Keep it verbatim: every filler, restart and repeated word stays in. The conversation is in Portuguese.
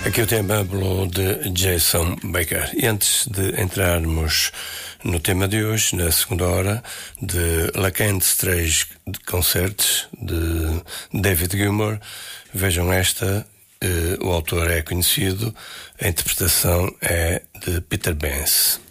Aqui o tema Blue de Jason Baker. E antes de entrarmos no tema de hoje, na segunda hora, de Lacan's três concertos de David Gilmour, vejam esta, eh, o autor é conhecido, a interpretação é de Peter Benz.